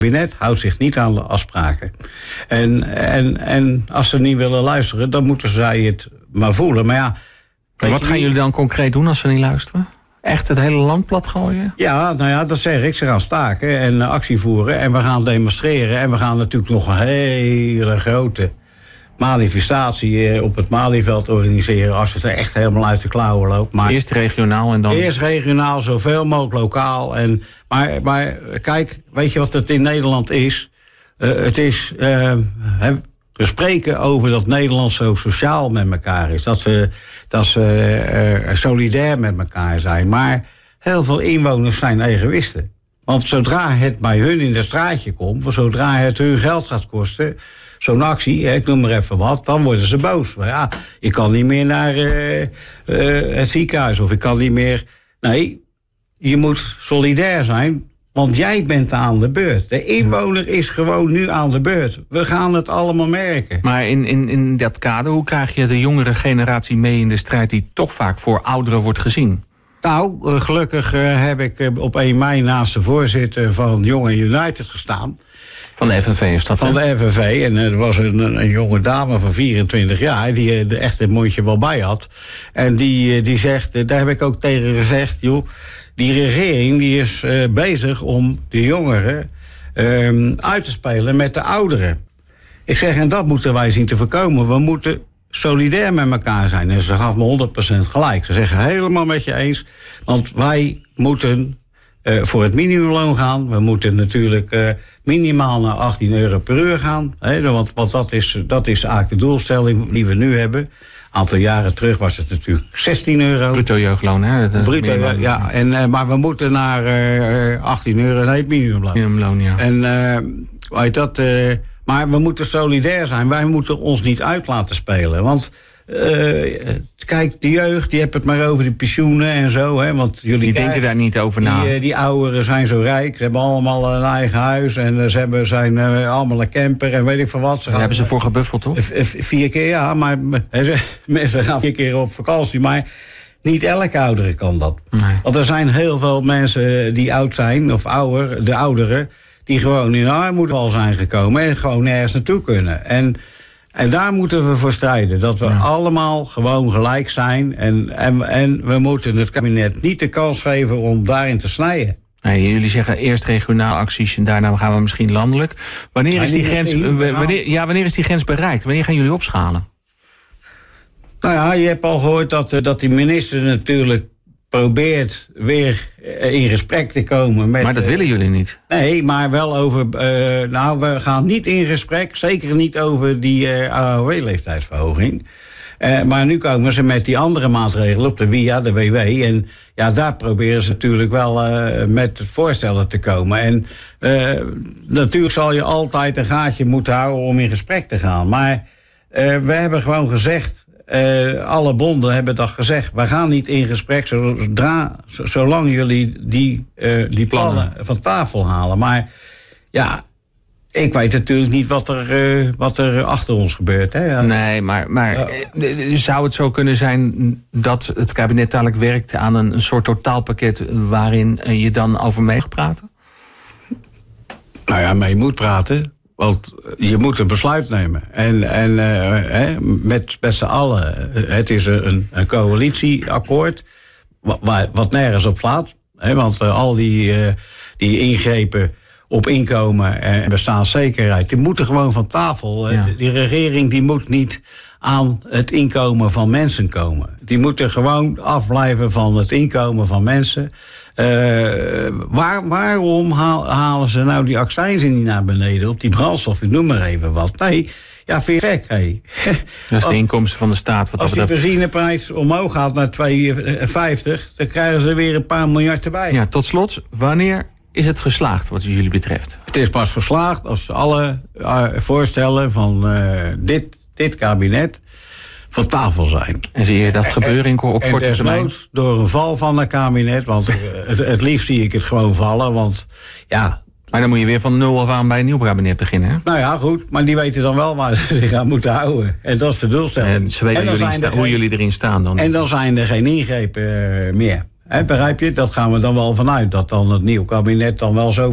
kabinet houdt zich niet aan de afspraken. En als ze niet willen luisteren, dan moeten zij het maar voelen. Maar ja, wat gaan jullie dan concreet doen als ze niet luisteren? Echt het hele land plat gooien? Ja, nou ja, dat zeg ik. Ze gaan staken en actie voeren. En we gaan demonstreren. En we gaan natuurlijk nog een hele grote manifestatie op het Malieveld organiseren. Als het er echt helemaal uit de klauwen loopt. Maar eerst regionaal en dan... Eerst regionaal, zoveel mogelijk lokaal. Maar kijk, weet je wat het in Nederland is? Het is... we spreken over dat Nederland zo sociaal met elkaar is. Dat ze solidair met elkaar zijn. Maar heel veel inwoners zijn egoïsten. Want zodra het bij hun in de straatje komt, zodra het hun geld gaat kosten, zo'n actie, ik noem maar even wat, dan worden ze boos. Maar ja, ik kan niet meer naar het ziekenhuis of ik kan niet meer... Nee, je moet solidair zijn. Want jij bent aan de beurt. De inwoner is gewoon nu aan de beurt. We gaan het allemaal merken. Maar in dat kader, hoe krijg je de jongere generatie mee in de strijd die toch vaak voor ouderen wordt gezien? Nou, gelukkig heb ik op 1 mei naast de voorzitter van Jonge United gestaan. Van de FNV is dat, Van de FNV. En er was een jonge dame van 24 jaar... die er echt het mondje wel bij had. En die zegt, daar heb ik ook tegen gezegd... joh, die regering die is bezig om de jongeren uit te spelen met de ouderen. Ik zeg, en dat moeten wij zien te voorkomen. We moeten solidair met elkaar zijn. En ze gaf me 100% gelijk. Ze zeggen helemaal met je eens. Want wij moeten voor het minimumloon gaan. We moeten natuurlijk minimaal naar €18 per uur gaan. Want dat is eigenlijk de doelstelling die we nu hebben. Een aantal jaren terug was het natuurlijk €16. Bruto jeugdloon, hè? Bruto, ja. Maar we moeten naar €18, nee, minimumloon. Minimumloon, ja. En weet dat... maar we moeten solidair zijn. Wij moeten ons niet uit laten spelen. Want kijk, de jeugd, die hebben het maar over de pensioenen en zo. Hè, want die denken daar niet over na. Die ouderen zijn zo rijk. Ze hebben allemaal een eigen huis. En ze zijn allemaal een camper en weet ik veel wat. Daar hebben ze voor gebuffeld, toch? 4 keer, ja. Maar mensen gaan 4 keer op vakantie. Maar niet elke oudere kan dat. Nee. Want er zijn heel veel mensen die oud zijn, of ouder, de ouderen, die gewoon in armoede al zijn gekomen en gewoon nergens naartoe kunnen. En daar moeten we voor strijden. Dat we allemaal gewoon gelijk zijn. En we moeten het kabinet niet de kans geven om daarin te snijden. Nee, jullie zeggen eerst regionaal acties en daarna gaan we misschien landelijk. Wanneer is die grens bereikt? Wanneer gaan jullie opschalen? Nou ja, je hebt al gehoord dat die minister natuurlijk probeert weer in gesprek te komen met... Maar dat willen jullie niet? Nee, maar wel over... we gaan niet in gesprek, zeker niet over die AOW-leeftijdsverhoging. Maar nu komen ze met die andere maatregelen op de WIA, de WW. En ja, daar proberen ze natuurlijk wel met voorstellen te komen. En natuurlijk zal je altijd een gaatje moeten houden om in gesprek te gaan. Maar we hebben gewoon gezegd... alle bonden hebben dat gezegd. We gaan niet in gesprek zolang jullie die plannen van tafel halen. Maar ja, ik weet natuurlijk niet wat er achter ons gebeurt. Hè? Nee, maar zou het zo kunnen zijn dat het kabinet dadelijk werkt aan een soort totaalpakket waarin je dan over mee gaat praten? Nou ja, mee moet praten. Want je moet een besluit nemen. Met z'n allen. Het is een coalitieakkoord. Wat nergens op slaat. Want al die ingrepen op inkomen en bestaanszekerheid, die moeten gewoon van tafel. Ja. Die regering die moet niet aan het inkomen van mensen komen. Die moeten gewoon afblijven van het inkomen van mensen. Waarom halen ze nou die accijnzen niet naar beneden op die brandstof? Ik noem maar even wat. Nee, ja, vind je gek, hé. Dat is de inkomsten van de staat. Als die benzineprijs omhoog gaat naar 2,50, dan krijgen ze weer een paar miljard erbij. Ja, tot slot, wanneer is het geslaagd wat jullie betreft? Het is pas geslaagd als alle voorstellen van dit kabinet van tafel zijn. En zie je dat gebeuren op korte termijn? En desnoods door een val van het kabinet, want het liefst zie ik het gewoon vallen, want ja... Maar dan moet je weer van 0 af aan bij een nieuw kabinet beginnen, hè? Nou ja, goed, maar die weten dan wel waar ze zich aan moeten houden. En dat is de doelstelling. En ze weten hoe jullie erin staan dan. En dan zijn er geen ingrepen meer. Begrijp je? Dat gaan we dan wel vanuit, dat dan het nieuw kabinet dan wel zo